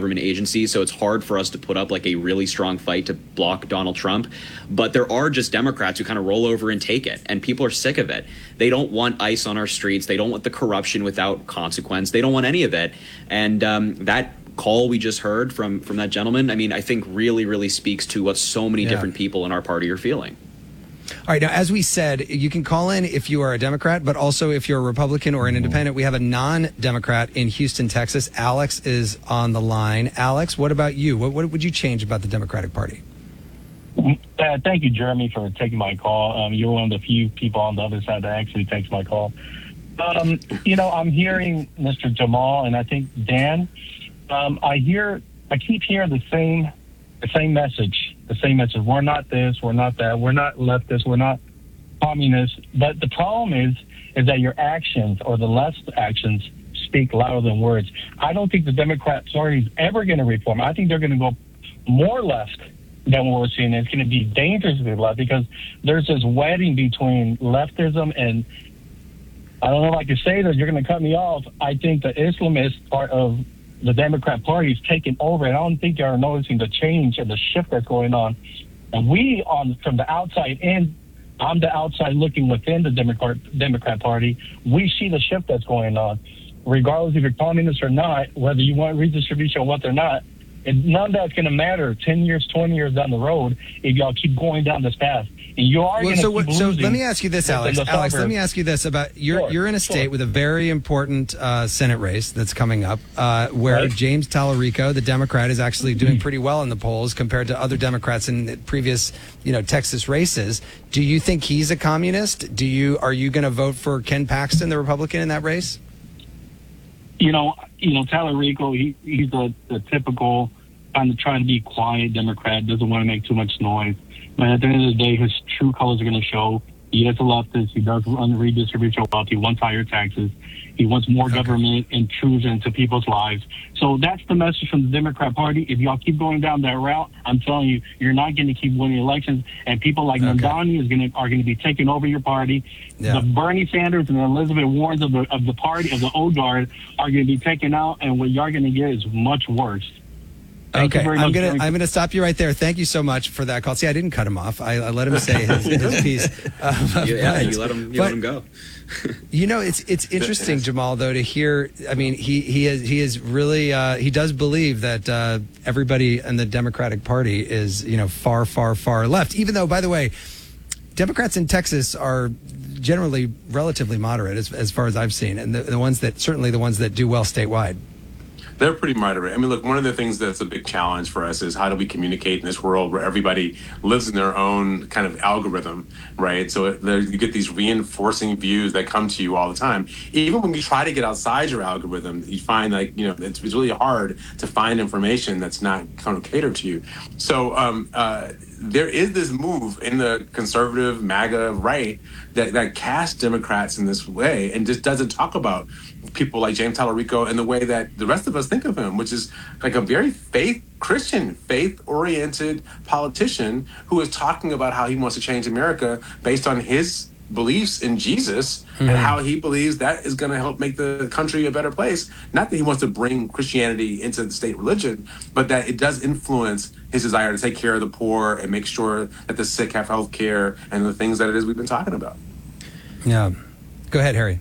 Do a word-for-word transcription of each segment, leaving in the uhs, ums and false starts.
government agencies, so it's hard for us to put up like a really strong fight to block Donald Trump. But there are just Democrats who kind of roll over and take it, and people are sick of it. They don't want ICE on our streets. They don't want the corruption without consequence. They don't want any of it. And um, that call we just heard from from that gentleman, I mean, I think really, really speaks to what so many yeah. different people in our party are feeling. All right. Now, as we said, you can call in if you are a Democrat, but also if you're a Republican or an independent. We have a non-Democrat in Houston, Texas. Alex is on the line. Alex, what about you? What, what would you change about the Democratic Party? Uh, thank you, Jeremy, for taking my call. Um, you're one of the few people on the other side that actually takes my call. Um, you know, I'm hearing Mister Jamal, and I think Dan. Um, I hear, I keep hearing the same, the same message. The same message. We're not this. We're not that. We're not leftist. We're not communist. But the problem is, is that your actions or the left's actions speak louder than words. I don't think the Democrat Party is ever going to reform. I think they're going to go more left than what we're seeing. It's going to be dangerously left because there's this wedding between leftism and, I don't know if I can say this, you're going to cut me off. I think the Islamist part of the Democrat Party is taking over, and I don't think they're noticing the change and the shift that's going on. And we, on from the outside in, I'm the outside looking within the Democrat Democrat Party, we see the shift that's going on. Regardless if you're communist or not, whether you want redistribution or what or not, and none of that's going to matter ten years, twenty years down the road if y'all keep going down this path. And you are well, going to so, keep so losing. let me ask you this, Alex. Alex, let me ask you this about you're Sure, you're in a state sure. with a very important uh, Senate race that's coming up, uh, where Right. James Tallarico, the Democrat, is actually doing pretty well in the polls compared to other Democrats in previous, you know, Texas races. Do you think he's a communist? Do you are you going to vote for Ken Paxton, the Republican, in that race? You know, you know, Tallarico, he he's a, a typical kind of trying to be quiet Democrat, doesn't want to make too much noise. But at the end of the day, his true colors are going to show. He is a leftist. He does want redistribution of wealth. He wants higher taxes. He wants more Okay. government intrusion into people's lives. So that's the message from the Democrat Party. If y'all keep going down that route, I'm telling you, you're not going to keep winning elections. And people like Okay. Mamdani is going to are going to be taking over your party. Yeah. The Bernie Sanders and the Elizabeth Warrens of the of the party of the old guard are going to be taken out, and what y'all going to get is much worse. Thank you Okay, very I'm much, gonna Jeremy. I'm gonna stop you right there. Thank you so much for that call. See, I didn't cut him off. I, I let him say his, his piece. Uh, You- yeah, but- you let him you but- let him go. You know, it's it's interesting, Jamal, though, to hear. I mean, he he is he is really uh, he does believe that uh, everybody in the Democratic Party is, you know, far far far left. Even though, by the way, Democrats in Texas are generally relatively moderate as as far as I've seen, and the, the ones that certainly the ones that do well statewide. They're pretty moderate. I mean, look, one of the things that's a big challenge for us is how do we communicate in this world where everybody lives in their own kind of algorithm, right? So it, there, you get these reinforcing views that come to you all the time. Even when you try to get outside your algorithm, you find like, you know, it's, it's really hard to find information that's not kind of catered to you. So um, uh, there is this move in the conservative MAGA right that, that casts Democrats in this way and just doesn't talk about people like James Tallarico in the way that the rest of us think of him, which is like a very faith Christian, faith-oriented politician who is talking about how he wants to change America based on his beliefs in Jesus mm-hmm. and how he believes that is going to help make the country a better place. Not that he wants to bring Christianity into the state religion, but that it does influence his desire to take care of the poor and make sure that the sick have health care and the things that it is we've been talking about. Yeah. Go ahead, Harry.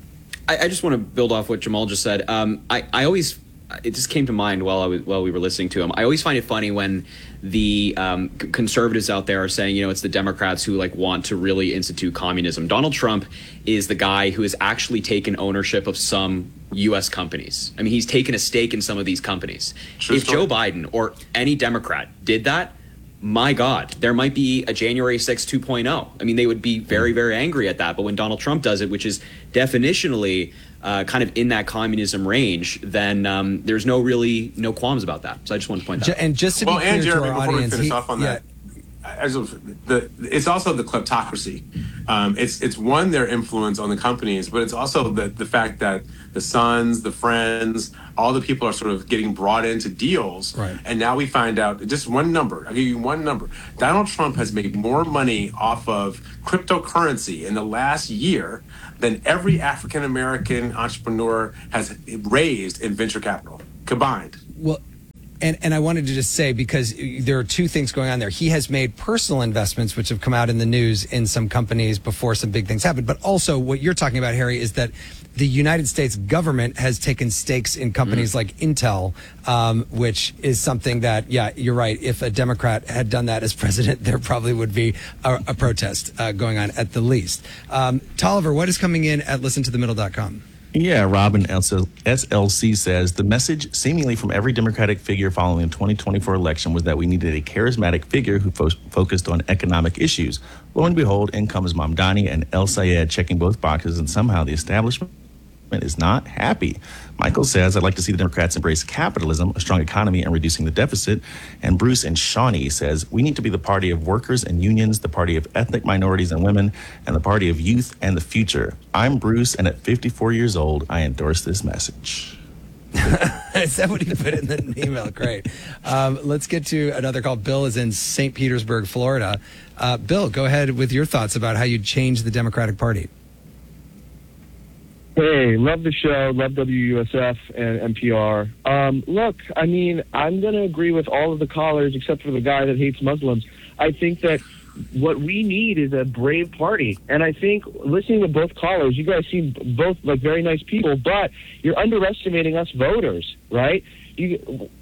I, I just want to build off what Jamal just said. Um, I, I always, it just came to mind while I was while we were listening to him. I always find it funny when the um, c- conservatives out there are saying, you know, it's the Democrats who like want to really institute communism. Donald Trump is the guy who has actually taken ownership of some U S companies. I mean, he's taken a stake in some of these companies. True if story. Joe Biden or any Democrat did that, my God, there might be a January sixth two point oh. I mean, they would be very, very angry at that. But when Donald Trump does it, which is definitionally uh, kind of in that communism range, then um, there's no really no qualms about that. So I just wanted to point that Ju- out. And just to be Well, clear and to Jeremy, our before audience, we finish he- off on yeah, that, as of the, it's also the kleptocracy. Um, it's it's one, their influence on the companies, but it's also the the fact that the sons, the friends, all the people are sort of getting brought into deals. Right. And now we find out just one number. I'll give you one number. Donald Trump has made more money off of cryptocurrency in the last year than every African American entrepreneur has raised in venture capital combined. well, And and I wanted to just say, because there are two things going on there. He has made personal investments, which have come out in the news in some companies before some big things happened. But also what you're talking about, Harry, is that the United States government has taken stakes in companies mm. like Intel, um, which is something that, yeah, you're right. If a Democrat had done that as president, there probably would be a, a protest uh, going on at the least. Um, Tolliver, what is coming in at listen to the middle dot com? Yeah, Robin S L C says the message seemingly from every Democratic figure following the twenty twenty-four election was that we needed a charismatic figure who fo- focused on economic issues. Lo and behold, in comes Mamdani and El Sayed checking both boxes, and somehow the establishment is not happy. Michael says, I'd like to see the Democrats embrace capitalism, a strong economy, and reducing the deficit. And Bruce and Shawnee says, we need to be the party of workers and unions, the party of ethnic minorities and women, and the party of youth and the future. I'm Bruce, and at fifty-four years old, I endorse this message. Is that what he put in the email? Great. Um, let's get to another call. Bill is in Saint Petersburg, Florida. Uh, Bill, go ahead with your thoughts about how you change the Democratic Party. Hey, love the show, love W U S F and N P R. Um, look, I mean, I'm going to agree with all of the callers except for the guy that hates Muslims. I think that what we need is a brave party. And I think listening to both callers, you guys seem both like very nice people, but you're underestimating us voters, right? You,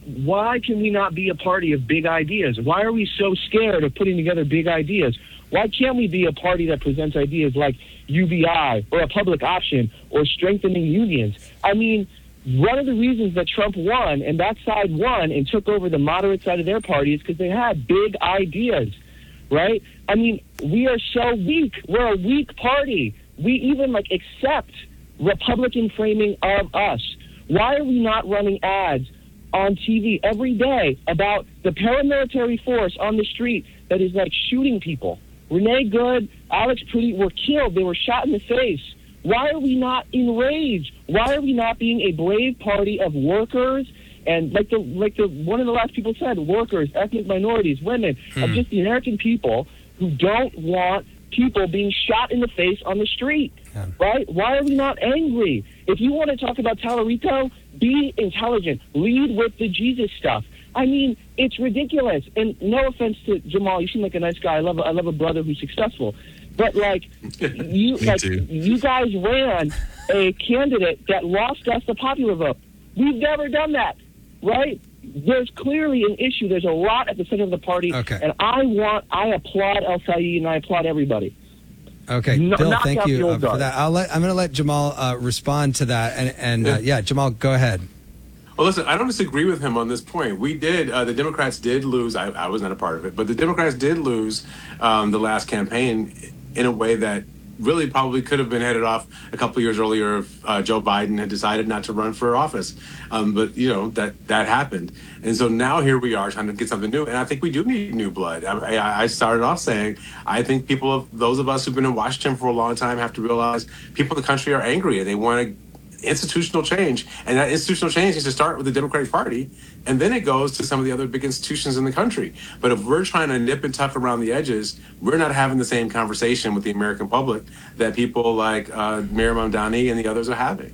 why can we not be a party of big ideas? Why are we so scared of putting together big ideas? Why can't we be a party that presents ideas like U B I or a public option or strengthening unions? I mean, one of the reasons that Trump won and that side won and took over the moderate side of their party is because they had big ideas, right? I mean, we are so weak. We're a weak party. We even, like, accept Republican framing of us. Why are we not running ads on T V every day about the paramilitary force on the street that is, like, shooting people? Renee Good, Alex Pruitt were killed. They were shot in the face. Why are we not enraged? Why are we not being a brave party of workers and, like the like the one of the last people said, workers, ethnic minorities, women, hmm. of just the American people who don't want people being shot in the face on the street, yeah. right? Why are we not angry? If you want to talk about Talarito, be intelligent. Lead with the Jesus stuff. I mean, it's ridiculous. And no offense to Jamal, you seem like a nice guy. I love a, I love a brother who's successful. But like you, like too. you guys ran a candidate that lost us the popular vote. We've never done that, right? There's clearly an issue. There's a lot at the center of the party, okay. and I want, I applaud El Sayed and I applaud everybody. Okay, No- Bill, knock thank out you the uh, old for guard. that. I'll let, I'm going to let Jamal uh, respond to that, and and uh, yeah, Jamal, go ahead. Well, listen, I don't disagree with him on this point. We did, uh, the Democrats did lose. I, I was not a part of it, but the Democrats did lose um, the last campaign in a way that really probably could have been headed off a couple of years earlier if uh, Joe Biden had decided not to run for office. Um, but, you know, that that happened. And so now here we are trying to get something new. And I think we do need new blood. I, I, I started off saying, I think people, of those of us who've been in Washington for a long time have to realize people in the country are angry and they want to institutional change, and that institutional change needs to start with the Democratic Party, and then it goes to some of the other big institutions in the country. But if we're trying to nip and tuck around the edges, we're not having the same conversation with the American public that people like uh, Miriam Mamdani and the others are having.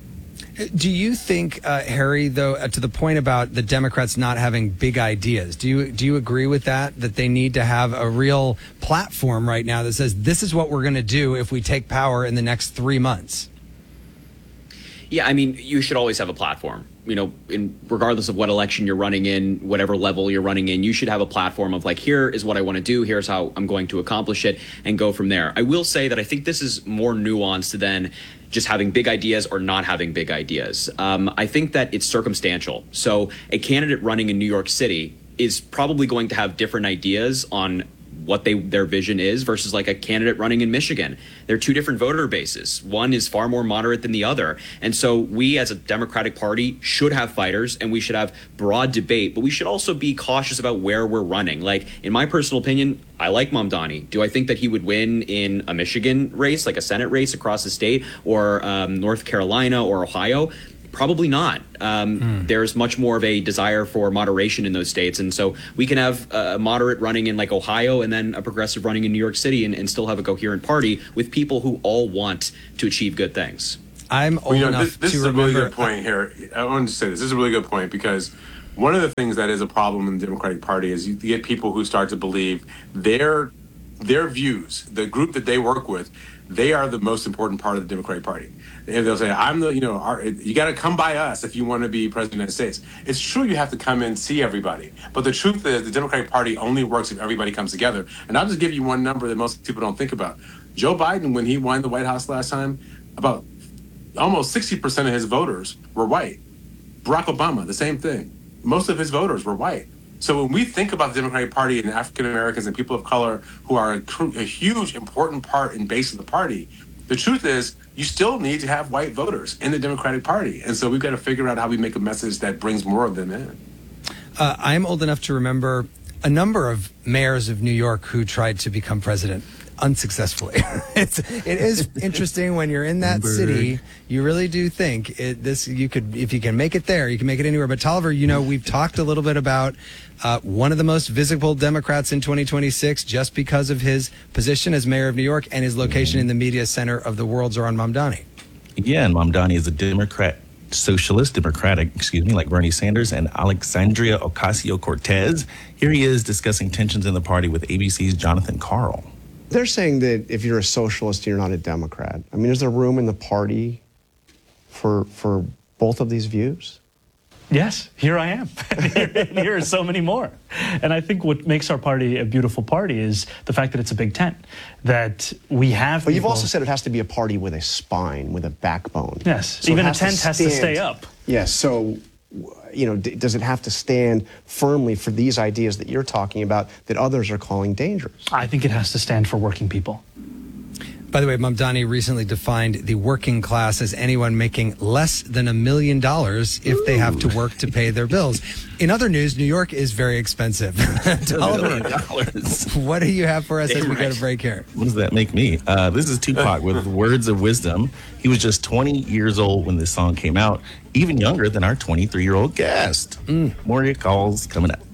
Do you think, uh, Harry, though, uh, to the point about the Democrats not having big ideas, do you do you agree with that, that they need to have a real platform right now that says this is what we're going to do if we take power in the next three months? Yeah, I mean, you should always have a platform. You know, in regardless of what election you're running in, whatever level you're running in, you should have a platform of like, here is what I want to do, here's how I'm going to accomplish it, and go from there. I will say that I think this is more nuanced than just having big ideas or not having big ideas. Um, I think that it's circumstantial. So a candidate running in New York City is probably going to have different ideas on what they their vision is versus like a candidate running in Michigan. They're two different voter bases. One is far more moderate than the other. And so we as a Democratic Party should have fighters and we should have broad debate, but we should also be cautious about where we're running. Like, in my personal opinion, I like Mamdani. Do I think that he would win in a Michigan race, like a Senate race across the state, or um, North Carolina or Ohio? Probably not. Um, mm. There's much more of a desire for moderation in those states. And so we can have a moderate running in like Ohio and then a progressive running in New York City and, and still have a coherent party with people who all want to achieve good things. I'm old well, you know, enough this, this to is remember. a really good point here. I want to say this. This is a really good point because One of the things that is a problem in the Democratic Party is you get people who start to believe their their views, the group that they work with, they are the most important part of the Democratic Party. And they'll say, I'm the, you know, our, you got to come by us if you want to be president of the United States. It's true you have to come and see everybody. But the truth is the Democratic Party only works if everybody comes together. And I'll just give you one number that most people don't think about. Joe Biden, when he won the White House last time, about almost sixty percent of his voters were white. Barack Obama, the same thing. Most of his voters were white. So when we think about the Democratic Party and African Americans and people of color who are a, a huge, important part and base of the party, the truth is you still need to have white voters in the Democratic Party. And so we've got to figure out how we make a message that brings more of them in. Uh, I'm old enough to remember a number of mayors of New York who tried to become president unsuccessfully. it's it is interesting when you're in that Bloomberg. city. You really do think it, this. You could, if you can make it there, you can make it anywhere. But Tolliver, you know, we've talked a little bit about uh, one of the most visible Democrats in twenty twenty-six, just because of his position as mayor of New York and his location in the media center of the world, Zohran Mamdani. Yeah, and Mamdani is a Democrat, socialist Democratic, excuse me, like Bernie Sanders and Alexandria Ocasio-Cortez. Here he is discussing tensions in the party with A B C's Jonathan Karl. They're saying that if you're a socialist, you're not a Democrat. I mean, is there room in the party for for both of these views? Yes, here I am. here, here are so many more. And I think what makes our party a beautiful party is the fact that it's a big tent, that we have But you've people- also said it has to be a party with a spine, with a backbone. Yes, So it even a has to tent has to stand- stay up. Yes, so, you know, d- does it have to stand firmly for these ideas that you're talking about that others are calling dangerous? I think it has to stand for working people. By the way, Mamdani recently defined the working class as anyone making less than a million dollars if they have to work to pay their bills. In other news, New York is very expensive. Tolliver, dollars. what do you have for us as Damn we go right. to break here? What does that make me? Uh, this is Tupac with words of wisdom. He was just twenty years old when this song came out, even younger than our twenty-three-year-old guest. Mm. More of your calls coming up.